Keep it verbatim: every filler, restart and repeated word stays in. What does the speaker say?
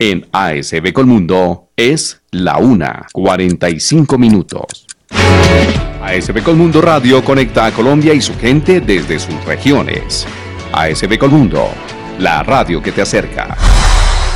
En A S B Colmundo es la una, cuarenta y cinco minutos. A S B Colmundo Radio conecta a Colombia y su gente desde sus regiones. A S B Colmundo, la radio que te acerca.